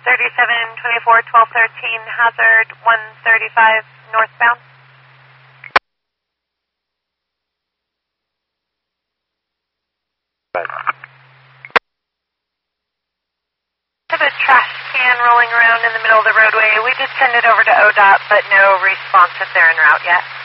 3724-1213, hazard 135 northbound. I have a trash can rolling around in the middle of the roadway. We did send it over to ODOT, but no response if they're en route yet.